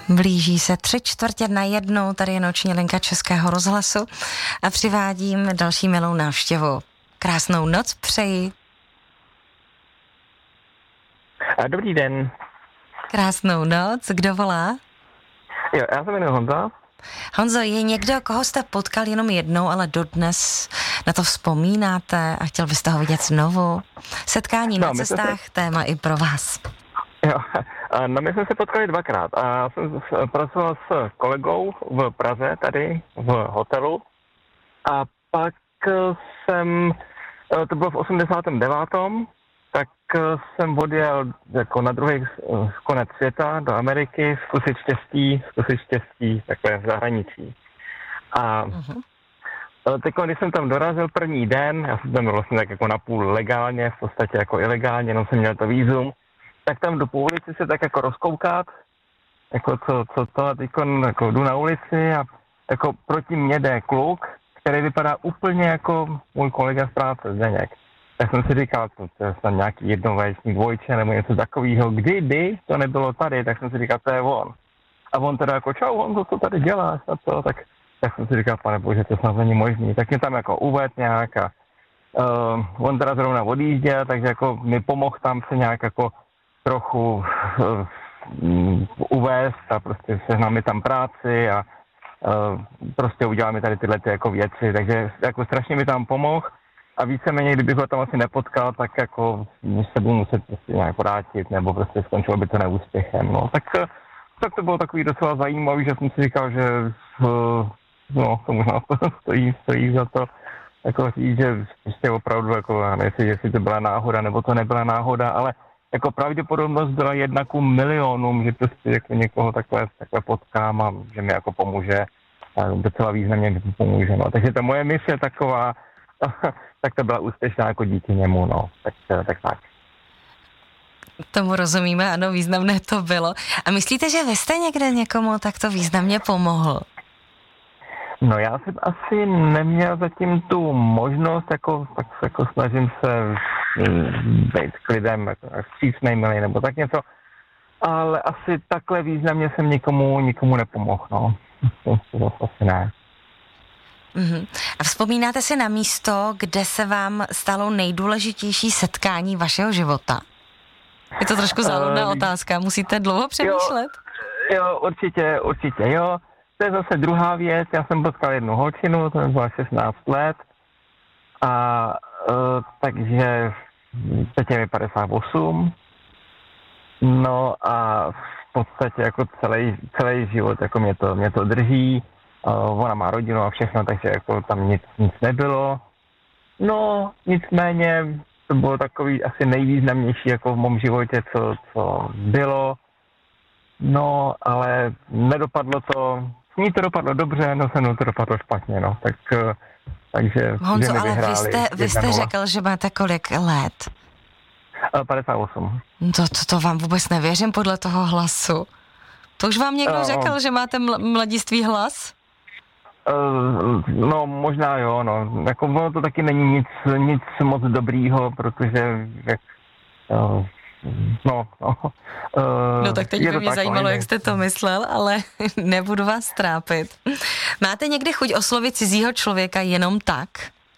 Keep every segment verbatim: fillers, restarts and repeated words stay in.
Blíží se tři čtvrtě na jednu, tady je noční linka Českého rozhlasu a přivádím další milou návštěvu. Krásnou noc přeji. Dobrý den. Krásnou noc, kdo volá? Jo, já se jmenuji Honza. Honzo, je někdo, koho jste potkal jenom jednou, ale dodnes na to vzpomínáte a chtěl byste ho vidět znovu? Setkání no, na cestách, se... téma i pro vás. Jo, no my jsme se potkali dvakrát a já jsem pracoval s kolegou v Praze, tady v hotelu a pak jsem, to bylo v osmdesátém devátém tak jsem odjel jako na druhý konec světa do Ameriky, zkusit štěstí, zkusit štěstí takové v zahraničí. A uh-huh. teď, když jsem tam dorazil první den, já jsem tam byl vlastně tak jako napůl legálně, v podstatě jako ilegálně, jenom jsem měl to vízum, tak tam jdu po ulici se tak jako rozkoukat, jako co, co to, a teď jako jdu na ulici a jako proti mě jde kluk, který vypadá úplně jako můj kolega z práce, Zdeněk. Tak jsem si říkal, to, to je snad nějaký jednovaječný dvojče nebo něco takového. Kdyby to nebylo tady, tak jsem si říkal, to je on. A on teda jako, čau, on co tady děláš a to, tak, tak jsem si říkal, pane bože, to snad není možný. Tak mě tam jako uved nějak a uh, on teda zrovna odjížděl, takže jako mi pomohl tam se nějak jako trochu uh, uvést a prostě sehnal mi tam práci a uh, prostě udělal mi tady tyhle ty jako věci, takže jako strašně mi tam pomohl. A víceméně, kdybych ho tam asi nepotkal, tak jako se budu muset prostě nějak vrátit, nebo prostě skončilo by to neúspěchem, no. Tak, tak to bylo takový docela zajímavý, že jsem si říkal, že no, to možná stojí, stojí za to, jako říct, že prostě opravdu, jako, nevím, jestli to byla náhoda, nebo to nebyla náhoda, ale jako pravděpodobnost byla jedna ku milionům, že prostě jako někoho takhle, takhle potkám a že mi jako pomůže, a docela významně mi pomůže, no. Takže ta moje mise je taková, tak to byla úspěšná jako díky němu, no, tak tak. tak. Tomu rozumíme, ano, významné to bylo. A myslíte, že vy jste někde někomu takto významně pomohl? No já jsem asi neměl zatím tu možnost, jako, tak se jako snažím se být k lidem, jako vstřícnej, milý, nebo tak něco, ale asi takhle významně jsem nikomu, nikomu nepomohl, no. To, to asi ne. Uhum. A vzpomínáte si na místo, kde se vám stalo nejdůležitější setkání vašeho života? Je to trošku záludná uh, otázka, musíte dlouho přemýšlet? Jo, jo, určitě, určitě, jo. To je zase druhá věc, já jsem potkal jednu holčinu, to byla šestnáct let a uh, takže teď je mi padesát osm, no a v podstatě jako celý, celý život jako mě to, mě to drží. Uh, ona má rodinu a všechno, takže jako tam nic, nic nebylo. No, nicméně to bylo takový asi nejvýznamnější jako v mém životě, co, co bylo. No, ale nedopadlo to, s ní to dopadlo dobře, no se mnou to dopadlo špatně, no. Tak, uh, takže Honzo, ale vy jste, vy jste řekl, že máte kolik let? Uh, padesát osm. To, to, to vám vůbec nevěřím podle toho hlasu. To už vám někdo uh, řekl, že máte ml- mladistvý hlas? Uh, no, možná jo, no. Jako ono to taky není nic, nic moc dobrýho, protože jak, uh, no, no. Uh, no tak teď by mě tak, zajímalo, jak jste to myslel, ale nebudu vás trápit. Máte někdy chuť oslovit cizího člověka jenom tak?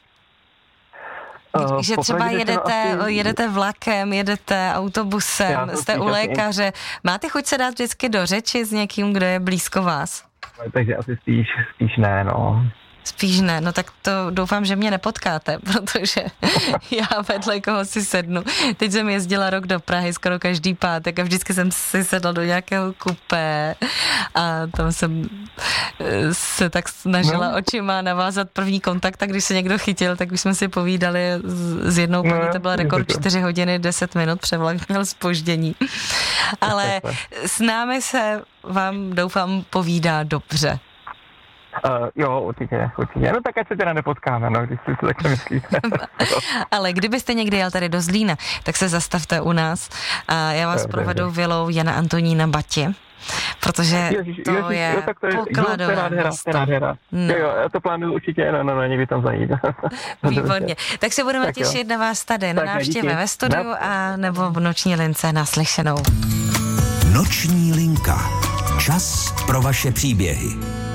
Uh, že třeba jedete, asi... jedete vlakem, jedete autobusem, jste u lékaře. Máte chuť se dát vždycky do řeči s někým, kdo je blízko vás? Takže asi spíš, spíš ne, no. Spíš ne, no tak to doufám, že mě nepotkáte, protože já vedle koho si sednu. Teď jsem jezdila rok do Prahy skoro každý pátek a vždycky jsem si sedla do nějakého kupé a tam jsem se tak snažila no. očima navázat první kontakt a když se někdo chytil, tak už jsme si povídali s jednou paní, no, to byla rekord čtyři hodiny, deset minut, převlak měl zpoždění. Ale s námi se vám, doufám, povídá dobře. Uh, jo, určitě, určitě. No tak ať se teda nepotkáme, no, když si to takhle myslíte. Ale kdybyste někdy jel tady do Zlína, tak se zastavte u nás a já vás jo, provedu vilou Jana Antonína Bati, protože ježiš, to ježiš, je jo, to je pokladové město. No. Jo, jo, já to plánuju určitě, no, no, no, někdy tam zajít. Výborně. Tak se budeme tak těšit jo. na vás tady, na návštěvě ve studiu a nebo v noční lince naslyšenou. Noční linka. Čas pro vaše příběhy.